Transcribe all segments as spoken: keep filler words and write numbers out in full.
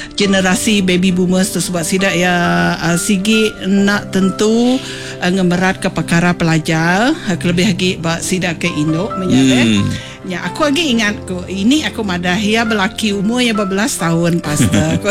generasi baby boomers tu sebab sidak ya uh, sigi nak tentu uh, ngemerat ke perkara pelajar uh, lebih lagi bak sidak ke Indo menyatakan hmm. Ya, aku lagi ingat ko ini aku madahia belaki umur yang berapa belas tahun pastor.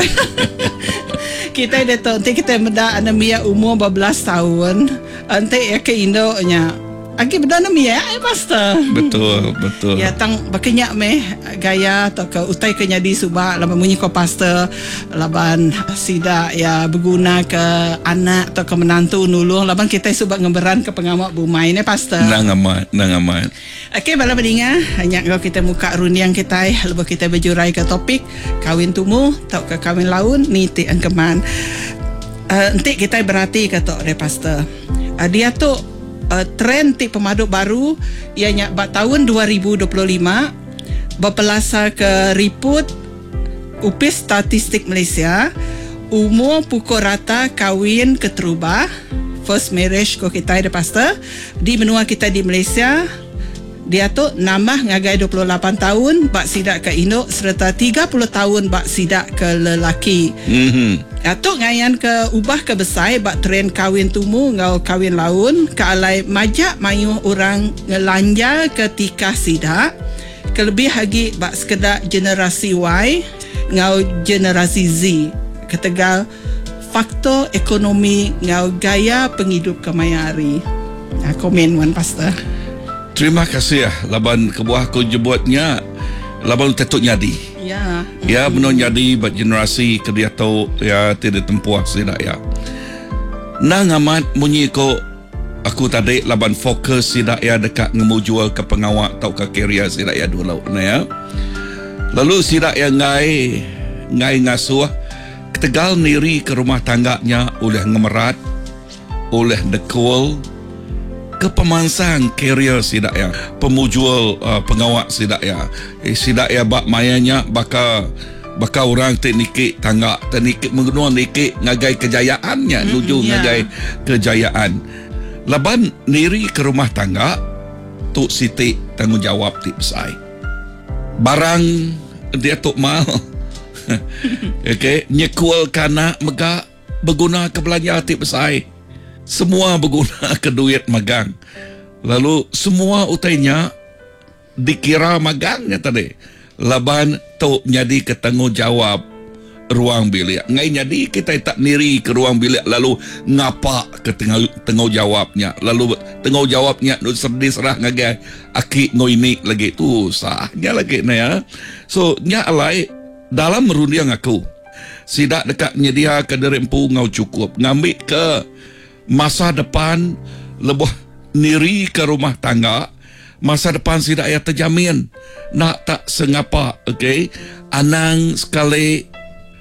Kita dah tahu nanti kita meda anemia umur berapa belas tahun. Nanti ya ke Indo nya. Lagi beda anemia ya pastor. Betul, betul. Ya tang bakenya meh gaya atau ke utai ke nyadi subak laban bunyi ko pastor laban sida ya berguna ke anak atau ke menantu nulung laban kita subak ngeberan ke pengamak bumai ni pastor. Nang amat, nang amat. Okey, bala pendengar, hanya kalau kita muka rundiang kita, lepas kita berjurai ke topik kawin tumu atau ke kawin laun ni ti angkeman. Uh, nanti kita berarti kata oleh pastor. Uh, dia tu uh, trend ti pemaduk baru ianya ba tahun dua ribu dua puluh lima berpelasar ke report U P I S Statistik Malaysia, umur pukul rata kawin keterubah first marriage ko kita ada pastor di benua kita di Malaysia. Dia tu nambah ngagai dua puluh lapan tahun bak sidak ke Indo serta tiga puluh tahun bak sidak ke lelaki. Mhm. Atuk ngayan ke ubah ke besai bak trend kawin tumu ngau kawin laun ke alai majak mayuh orang ngelanja ketika sidak. Kelebih lagi bak sekedar generasi Y ngau generasi Z. Ketegal faktor ekonomi ngau gaya penghidup kemayari. Nah, komen wan pastor. Terima kasih ya laban kebuah aku jebutnya laban tetuk nyadi. Ya. Ya benar nyadi buat generasi ke dia tahu ya tidak tempuh sida ya. Nang amat munyi ko aku tadi laban fokus sida ya dekat ngemujual ke pengawak atau ke kerja sida ya dulu nah ya. Lalu sida ya ngai ngai ngasuh ketegal niri ke rumah tangganya oleh ngemerat oleh dekul ke pemansang kerja sidak ya pemujual uh, pengawak sidak ya eh, sidak ya bak mayanya baka baka orang teknik tangga teknik mengenal nikik ngagai kejayaannya mm, nuju yeah. ngagai kejayaan laban niri ke rumah tangga tu siti tanggungjawab ti besai barang dia tu mal okey nyekul kana mega berguna ke belanja ti besai. Semua berguna ke duit magang. Lalu semua utainya dikira magangnya tadi. Laban tu nyadi ke tanggungjawab ruang bilik. Ngai nyadi kita tak niri ke ruang bilik lalu ngapa ke tanggungjawabnya. Lalu tanggungjawabnya nu serdi serah ngagai aki ngoini lagi tu sahnya lagi na ya. So nya alai dalam rundiang aku. Sidak dekat nyedia ke derempu ngau cukup. Ngambil ke masa depan lebih niri ke rumah tangga masa depan tidak ya terjamin nak tak sengapa okey anang sekali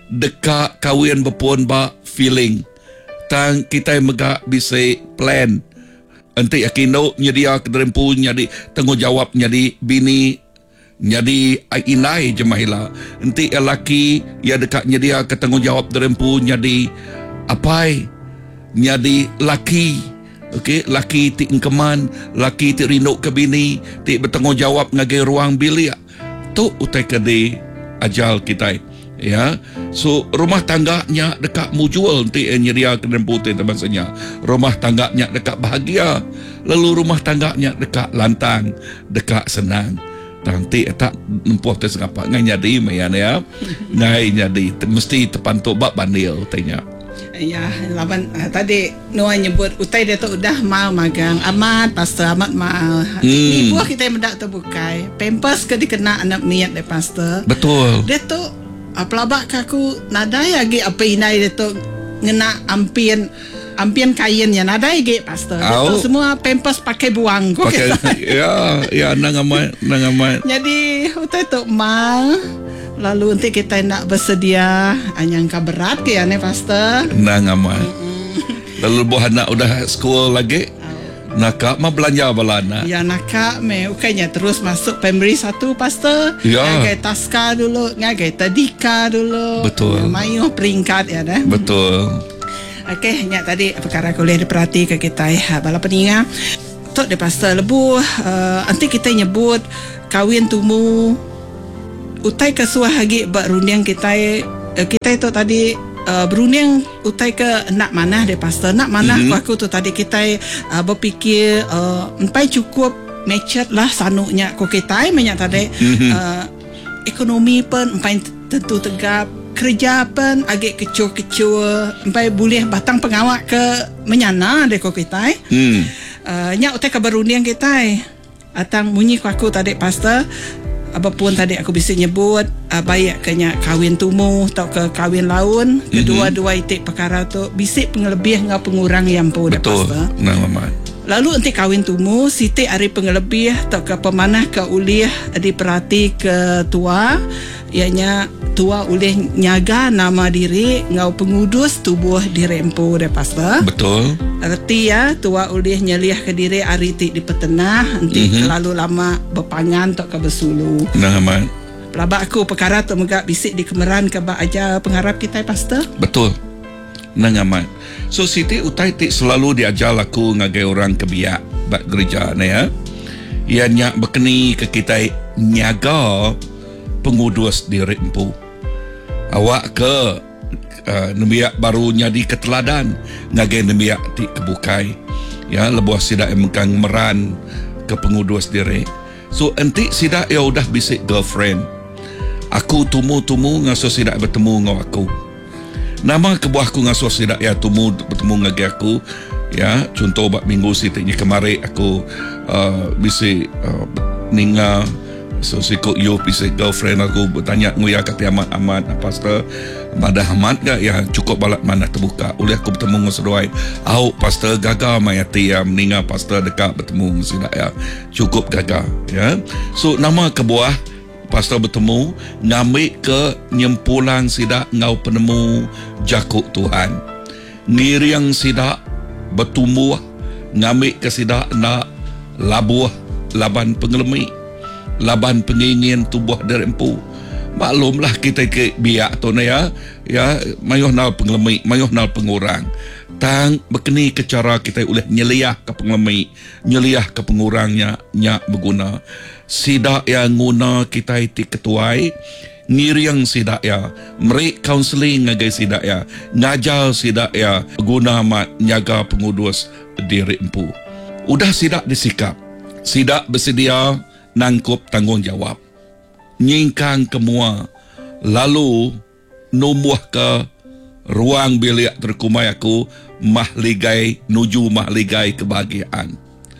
dekat kahwin berpun ba feeling tang kita megak bisa plan nanti yakin do nyedia kedrempu nyadi tanggungjawab nyadi bini nyadi inai jemahila nanti lelaki ya dekat nyedia ke tanggungjawab derempu nyadi apai nyadi laki okey laki ti engkeman laki ti rinduk ke bini ti bertanggungjawab ngagai ruang bilik tu utai kede ajal kita ya so rumah tangganya dekat mujual nanti nyedia kedem putih teman-teman rumah tangganya dekat bahagia lalu rumah tangganya dekat lantang dekat senang nanti tak nempuh tes ngapa ngai nyadi mayan ya ngai nyadi mesti tepantuk bab bandil tanya. Ya, laban uh, tadi Noah nyebut utai dia tu udah mau magang amat pastor amat mau. Hmm. Ni buah kita yang mendak terbukai. Pampers ke dikena anak miat dia pastor. Betul. Dia tu uh, pelabak kaku nadai lagi apa inai dia tu ngena ampian ampian kainnya nadai lagi pastor. Dia tu semua pampers pakai buang kok. Pakai ya ya nang amat nang amat. Jadi utai tu mau lalu nanti kita nak bersedia anyangka berat ke ya ne pastor. Nang amat. Lalu buah anak udah sekolah lagi. Nakak mah belanja balana. Ya nakak me ukanya terus masuk primary satu pastor. Ya. Ngagai taska dulu, ngagai tadika dulu. Betul. Mayu peringkat ya dah. Betul. Okey, nya tadi perkara kuliah diperhati ke kita ya. Bala peninga. Tok de pastor lebu uh, nanti kita nyebut kawin tumu utai kesuah lagi bak rundiang kita uh, kita itu tadi Uh, berunding utai ke nak mana deh pastor nak mana mm-hmm. aku tu tadi kita uh, berfikir uh, empai cukup macet lah sanuknya ko kita banyak tadi mm-hmm. uh, ekonomi pun empai tentu tegap kerja pun agak kecil-kecil empai boleh batang pengawak ke menyana deh ko kita mm. uh, nyak utai ke berunding kita atang bunyi ko aku tadi pastor apapun tadi aku bisa nyebut uh, baik kena kahwin tumu atau ke kahwin laun mm-hmm. kedua-dua itik perkara tu bisik pengelebih dengan pengurang yang pun betul nah mama lalu nanti kahwin tumu sitik hari pengelebih atau ke pemanah ke ulih diperhati ke tua ianya tua ulih nyaga nama diri ngau pengudus tubuh dirempu deh pastor betul erti ya tua ulih nyeliah ke diri hari tik di petenah nanti mm-hmm. terlalu lama berpangan tok ke bersulu nah aman pelabak aku perkara tu megak bisik di kemeran ke bak aja pengharap kita pastor betul nah aman so siti utai tik selalu diajar aku ngagai orang kebiak bak gereja na ya ianya berkeni ke kita nyaga pengudus diri empu awak ke Uh, nemiak baru nyadi keteladan ngagai nemiak ti kebukai ya lebuh sidak yang mengkang meran ke pengudus diri so enti sidak ya udah bisik girlfriend aku tumu-tumu ngaso sidak bertemu ngau aku nama kebuah aku ngaso sidak ya tumu bertemu ngagai aku ya contoh bak minggu sitiknya kemarin aku uh, bisik uh, ninga so sikut you bisik girlfriend aku bertanya nguya kata amat-amat pastor pada amat gak ya cukup balat mana terbuka oleh aku bertemu dengan seruai au pastor gagal mayati ya meninggal pastor dekat bertemu sidak ya cukup gagal ya so nama kebuah pastor bertemu ngambil ke nyempulan sidak ngau penemu jakuk Tuhan ngiriang sidak bertumbuh ngambil ke sidak nak labuh laban pengelemi laban pengingin tubuh derempu maklumlah kita ke biak tu na ya ya mayuh nal pengelemi mayuh nal pengurang tang berkeni ke cara kita oleh nyeliah ke pengelemi nyeliah ke pengurangnya nyak berguna sidak yang guna kita iti ketuai ngiriang sidak ya merik counseling ngagai sidak ya ngajar sidak ya guna mat nyaga pengudus diri empu udah sidak disikap sidak bersedia nangkup tanggungjawab nyingkang kemua lalu numbuh ke ruang bilik terkumai aku mahligai nuju mahligai kebahagiaan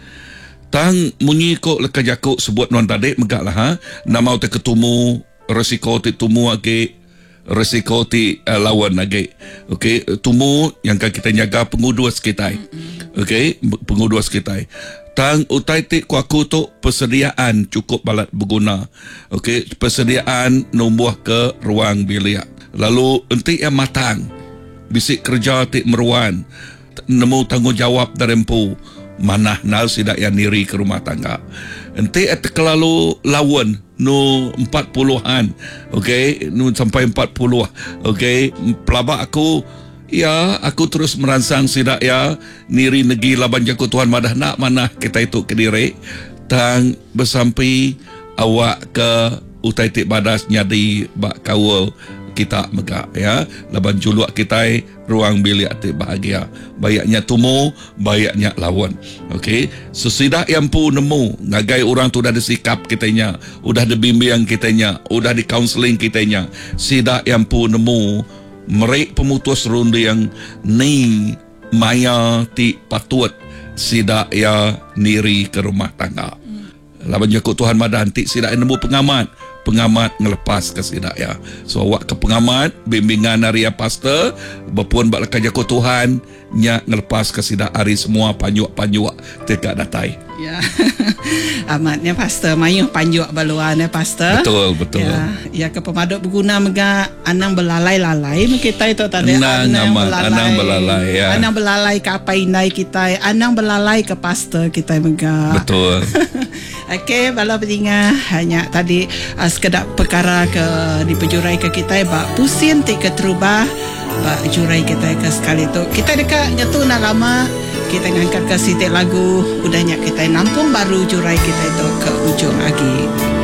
tang munyi ko lekajakuk sebut non tadi megak lah ha nama uta ketemu resiko ti tumu age resiko ti uh, lawan age okey tumu yang kita jaga pengudus kita okey pengudus kita tang utai tik ku aku tu persediaan cukup balat berguna okey persediaan numbuh ke ruang bilik lalu enti yang matang bisik kerja tik meruan nemu tanggungjawab darempu manah nal sidak yang niri ke rumah tangga enti et kelalu lawan no empat puluhan okey no sampai empat puluh okey pelabak aku ya, aku terus merangsang sidak ya niri negi laban jaku Tuhan madah nak mana kita itu ke diri tang bersampai awak ke utai tik badas nyadi bak kawal kita megak ya laban juluak kita ruang bilik tik bahagia bayaknya tumu bayaknya lawan okey so sidak yang pu nemu ngagai orang tu dah ada sikap kitanya udah ada bimbingan kitanya udah di counseling kitanya sidak yang pu nemu mereka pemutus ronda yang ni maya ti patut sidak ya niri ke rumah tangga. Hmm. Laban jakuk Tuhan madah antik sidak nemu pengamat. Pengamat ngelepas ke sidak ya. So awak ke pengamat bimbingan hari ya pastor berpun bak lekat jakuk Tuhan nya ngelepas ke sidak hari semua panjuk-panjuk tegak datai. Ya. Amatnya pastor mayuh panjuk baluan ya pastor. Betul betul. Ya, ya ke pemaduk berguna mega anang belalai-lalai kita itu tadi anang, anang belalai. Anang belalai ya. Anang belalai ke apa indai kita, anang belalai ke pastor kita mega. Betul. Okey, bala pendengar hanya tadi uh, sekedar perkara ke dipejurai ke kita bak pusin tik ke terubah bak jurai kita ke sekali tu. Kita dekat nyatu nak lama kita ngangkat ke sitik lagu udahnya kita nampung baru jurai kita itu ke ujung lagi.